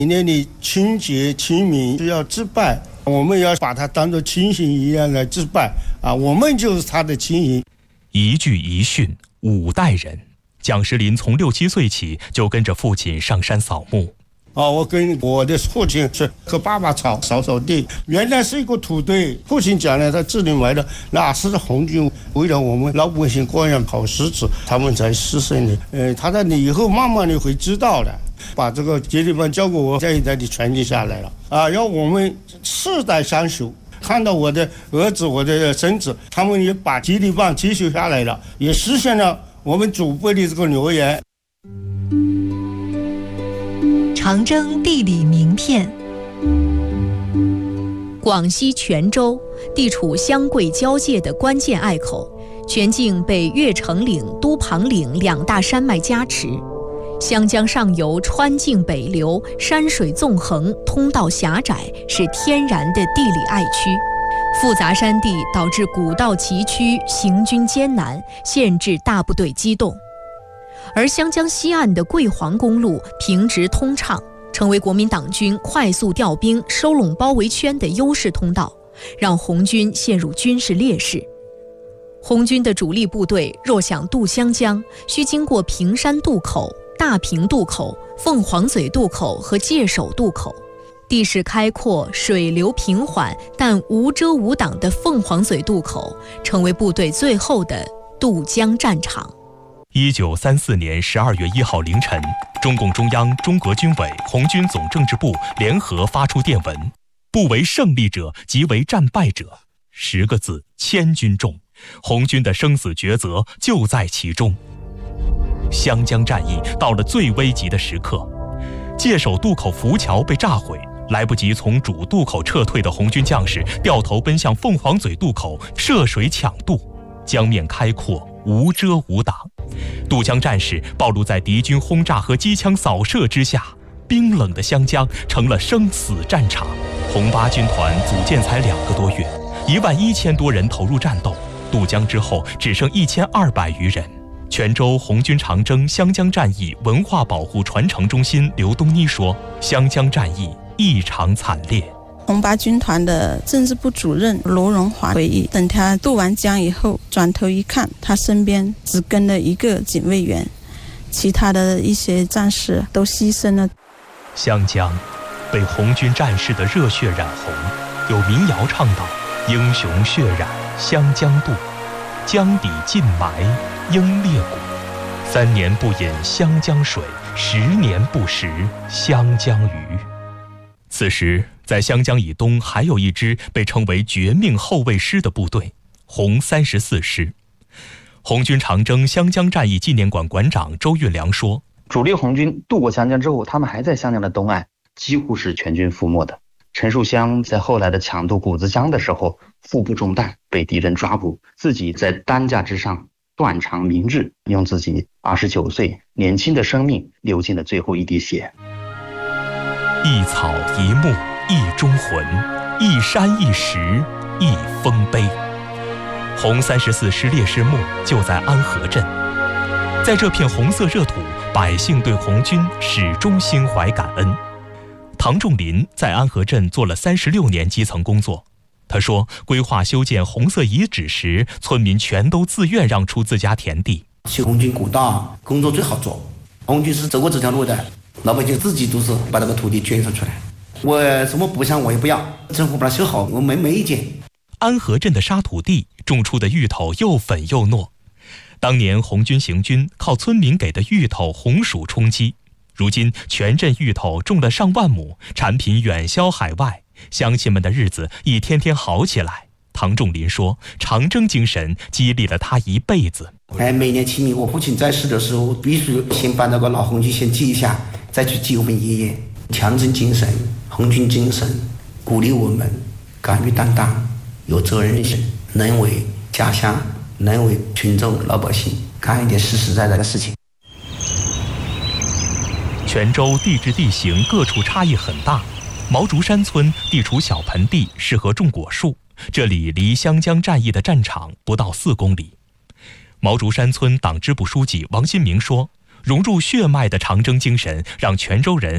一年的清洁清明是要祭拜，我们要把它当作亲情一样来祭拜啊，我们就是他的亲人。 一句一训5代人，蒋石林从6、7岁起就跟着父亲上山扫墓。 我跟我的父亲是和爸爸扫地，原来是一个土堆。父亲讲了，他这里埋的那是红军为了我们老百姓过上好日子，他们才牺牲的。他在你以后慢慢的会知道的，把这个接力棒交给我，这一代的传承下来了要我们4代相守。看到我的儿子、我的孙子，他们也把接力棒继续下来了，也实现了我们祖辈的这个留言。 长征地理名片。广西全州地处湘桂交界的关键隘口，全境被越城岭、都庞岭2大山脉夹持，湘江上游川泾北流，山水纵横，通道狭窄，是天然的地理隘区。复杂山地导致古道崎岖，行军艰难，限制大部队机动。而湘江西岸的桂黄公路平直通畅，成为国民党军快速调兵、收拢包围圈的优势通道，让红军陷入军事劣势。红军的主力部队若想渡湘江，需经过平山渡口、大平渡口、凤凰嘴渡口和界首渡口。地势开阔、水流平缓，但无遮无挡的凤凰嘴渡口，成为部队最后的渡江战场。 1934年12月1号凌晨，中共中央、中革军委、红军总政治部联合发出电文：不为胜利者，即为战败者。10个字，千钧重，红军的生死抉择就在其中。湘江战役到了最危急的时刻，界首渡口浮桥被炸毁，来不及从主渡口撤退的红军将士掉头奔向凤凰嘴渡口涉水抢渡，江面开阔，无遮无挡。渡江战士暴露在敌军轰炸和机枪扫射之下，冰冷的湘江成了生死战场。红八军团组建才2个多月，11000多人投入战斗，渡江之后只剩1200余人。泉州红军长征湘江战役文化保护传承中心刘东妮说，湘江战役异常惨烈。 红八军团的政治部主任罗荣华回忆，等他渡完江以后，转头一看，他身边只跟了一个警卫员，其他的一些战士都牺牲了。 湘江被红军战士的热血染红，有民谣唱道：英雄血染湘江渡，江底尽埋英烈骨。3年不饮湘江水，10年不食湘江鱼。此时在湘江以东还有一支被称为绝命后卫师的部队，红34师。红军长征湘江战役纪念馆馆长周运良说， 主力红军渡过湘江之后，他们还在湘江的东岸，几乎是全军覆没的。陈树湘在后来的抢渡谷子江的时候，腹部中弹被敌人抓捕，自己在担架之上断肠明志，用自己29岁年轻的生命流尽了最后一滴血。 一草一木一忠魂，一山一石一丰碑。红34师烈士墓就在安河镇，在这片红色热土，百姓对红军始终心怀感恩。唐仲林在安河镇做了36年基层工作，他说，规划修建红色遗址时，村民全都自愿让出自家田地。 修红军古道工作最好做，红军是走过这条路的，老百姓自己都是把这个土地捐出来。我什么补偿我也不要，政府把它修好，我没意见。 安河镇的沙土地种出的芋头又粉又糯，当年红军行军靠村民给的芋头红薯充饥，如今全镇芋头种了上万亩，产品远销海外，乡亲们的日子一天天好起来。唐仲林说，长征精神激励了他一辈子。 每年清明我父亲在世的时候，必须先把那个老红军先祭一下，再去祭我们爷爷。强征精神、红军精神鼓励我们敢于担当，有责任心，能为家乡，能为群众老百姓干一点实实在在的事情。 泉州地质地形各处差异很大，毛竹山村地处小盆地，适合种果树，这里离湘江战役的战场不到4公里。毛竹山村党支部书记王新明说，融入血脉的长征精神让泉州人